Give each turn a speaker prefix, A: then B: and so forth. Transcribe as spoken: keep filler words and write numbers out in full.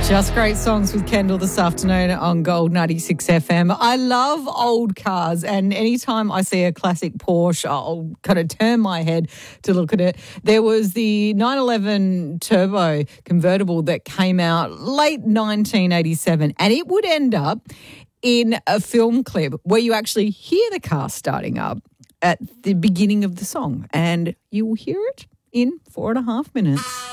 A: Just great songs with Kendall this afternoon on Gold ninety-six F M. I love old cars, and anytime I see a classic Porsche, I'll kind of turn my head to look at it. There was the nine eleven Turbo convertible that came out late nineteen eighty-seven, and it would end up in a film clip where you actually hear the car starting up at the beginning of the song, and you will hear it in four and a half minutes.